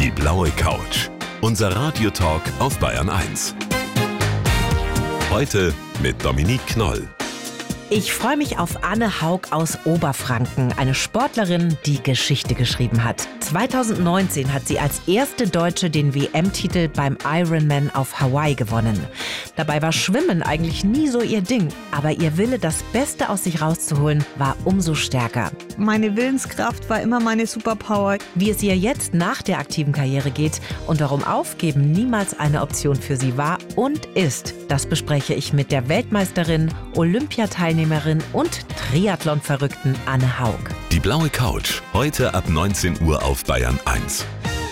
Die blaue Couch. Unser Radiotalk auf Bayern 1. Heute mit Dominique Knoll. Ich freue mich auf Anne Haug aus Oberfranken, eine Sportlerin, die Geschichte geschrieben hat. 2019 hat sie als erste Deutsche den WM-Titel beim Ironman auf Hawaii gewonnen. Dabei war Schwimmen eigentlich nie so ihr Ding, aber ihr Wille, das Beste aus sich rauszuholen, war umso stärker. Meine Willenskraft war immer meine Superpower. Wie es ihr jetzt nach der aktiven Karriere geht und warum Aufgeben niemals eine Option für sie war und ist, das bespreche ich mit der Weltmeisterin, Olympiateilnehmerin und Triathlon-Verrückten Anne Haug. Die blaue Couch. Heute ab 19 Uhr auf Bayern 1.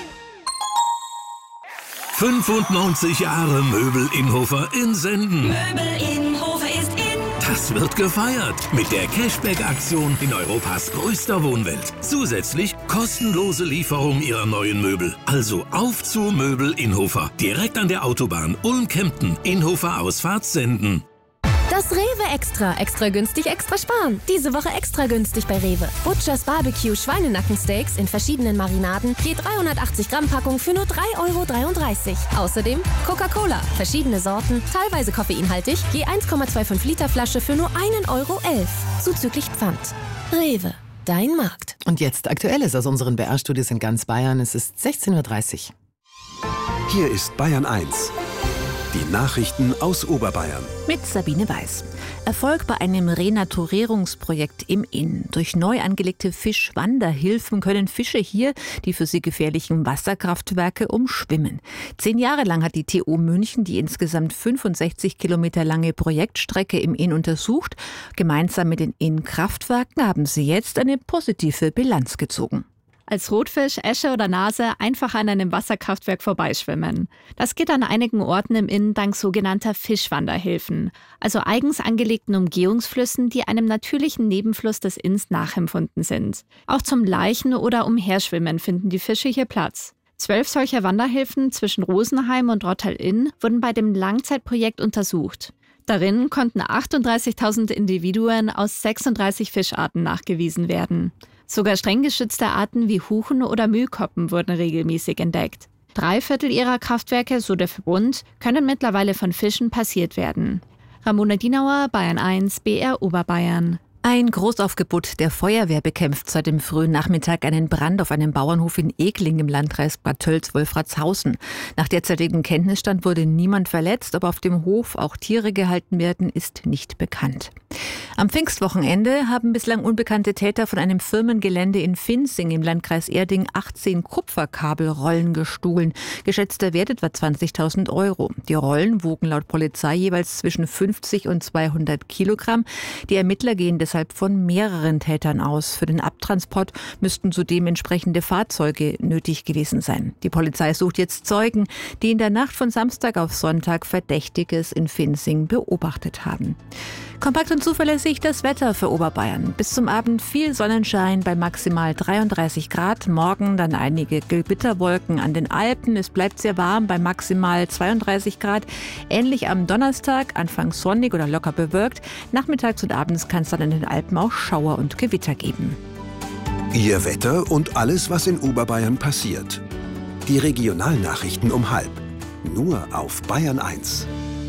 95 Jahre Möbel Innhofer in Senden. Möbel Innhofer ist in. Das wird gefeiert mit der Cashback-Aktion in Europas größter Wohnwelt. Zusätzlich kostenlose Lieferung Ihrer neuen Möbel. Also auf zu Möbel Innhofer. Direkt an der Autobahn Ulm-Kempten. Innhofer Ausfahrt Senden. Das Rewe Extra. Extra günstig, extra sparen. Diese Woche extra günstig bei Rewe. Butchers Barbecue Schweinenackensteaks in verschiedenen Marinaden. Je 380 Gramm Packung für nur 3,33 €. Außerdem Coca-Cola. Verschiedene Sorten, teilweise koffeinhaltig. Je 1,25 Liter Flasche für nur 1,11 €. Zuzüglich Pfand. Rewe. Dein Markt. Und jetzt Aktuelles aus unseren BR-Studios in ganz Bayern. Es ist 16:30 Uhr. Hier ist Bayern 1. Die Nachrichten aus Oberbayern. Mit Sabine Weiß. Erfolg bei einem Renaturierungsprojekt im Inn. Durch neu angelegte Fischwanderhilfen können Fische hier die für sie gefährlichen Wasserkraftwerke umschwimmen. 10 Jahre lang hat die TU München die insgesamt 65 Kilometer lange Projektstrecke im Inn untersucht. Gemeinsam mit den Inn-Kraftwerken haben sie jetzt eine positive Bilanz gezogen. Als Rotfisch, Äsche oder Nase einfach an einem Wasserkraftwerk vorbeischwimmen. Das geht an einigen Orten im Inn dank sogenannter Fischwanderhilfen, also eigens angelegten Umgehungsflüssen, die einem natürlichen Nebenfluss des Inns nachempfunden sind. Auch zum Leichen- oder Umherschwimmen finden die Fische hier Platz. 12 solcher Wanderhilfen zwischen Rosenheim und Rottal-Inn wurden bei dem Langzeitprojekt untersucht. Darin konnten 38.000 Individuen aus 36 Fischarten nachgewiesen werden. Sogar streng geschützte Arten wie Huchen oder Mühlkoppen wurden regelmäßig entdeckt. 3/4 ihrer Kraftwerke, so der Verbund, können mittlerweile von Fischen passiert werden. Ramona Dienauer, Bayern 1, BR Oberbayern. Ein Großaufgebot der Feuerwehr bekämpft seit dem frühen Nachmittag einen Brand auf einem Bauernhof in Egling im Landkreis Bad Tölz-Wolfratshausen. Nach derzeitigem Kenntnisstand wurde niemand verletzt, ob auf dem Hof auch Tiere gehalten werden, ist nicht bekannt. Am Pfingstwochenende haben bislang unbekannte Täter von einem Firmengelände in Finzing im Landkreis Erding 18 Kupferkabelrollen gestohlen. Geschätzter Wert etwa 20.000 €. Die Rollen wogen laut Polizei jeweils zwischen 50 und 200 Kilogramm. Die Ermittler gehen deshalb von mehreren Tätern aus. Für den Abtransport müssten zudem entsprechende Fahrzeuge nötig gewesen sein. Die Polizei sucht jetzt Zeugen, die in der Nacht von Samstag auf Sonntag Verdächtiges in Finzing beobachtet haben. Kompakt und zuverlässig das Wetter für Oberbayern. Bis zum Abend viel Sonnenschein bei maximal 33 Grad. Morgen dann einige Gewitterwolken an den Alpen. Es bleibt sehr warm bei maximal 32 Grad. Ähnlich am Donnerstag, anfangs sonnig oder locker bewölkt. Nachmittags und abends kann es dann in den Alpen auch Schauer und Gewitter geben. Ihr Wetter und alles, was in Oberbayern passiert. Die Regionalnachrichten um 12:30. Nur auf Bayern 1.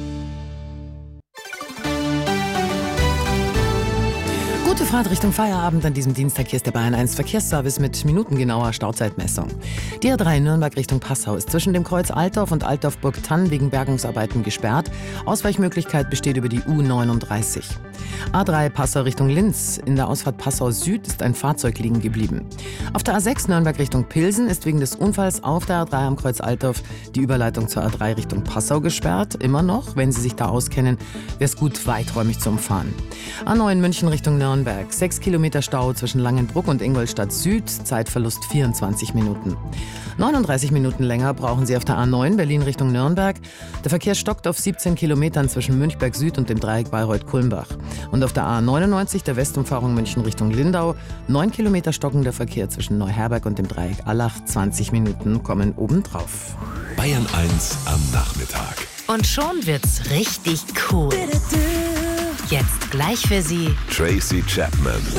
Gute Fahrt Richtung Feierabend an diesem Dienstag. Hier ist der Bayern 1 Verkehrsservice mit minutengenauer Stauzeitmessung. Die A3 Nürnberg Richtung Passau ist zwischen dem Kreuz Altdorf und Altdorf-Burgthann wegen Bergungsarbeiten gesperrt. Ausweichmöglichkeit besteht über die U39. A3 Passau Richtung Linz. In der Ausfahrt Passau Süd ist ein Fahrzeug liegen geblieben. Auf der A6 Nürnberg Richtung Pilsen ist wegen des Unfalls auf der A3 am Kreuz Altdorf die Überleitung zur A3 Richtung Passau gesperrt. Immer noch, wenn Sie sich da auskennen, wäre es gut, weiträumig zu umfahren. A9 München Richtung Nürnberg. 6 Kilometer Stau zwischen Langenbruck und Ingolstadt Süd. Zeitverlust 24 Minuten. 39 Minuten länger brauchen Sie auf der A9 Berlin Richtung Nürnberg. Der Verkehr stockt auf 17 Kilometern zwischen Münchberg Süd und dem Dreieck Bayreuth-Kulmbach. Und auf der A99 der Westumfahrung München Richtung Lindau. 9 Kilometer stockender Verkehr zwischen Neuherberg und dem Dreieck Allach. 20 Minuten kommen obendrauf. Bayern 1 am Nachmittag. Und schon wird's richtig cool. Jetzt gleich für Sie Tracy Chapman.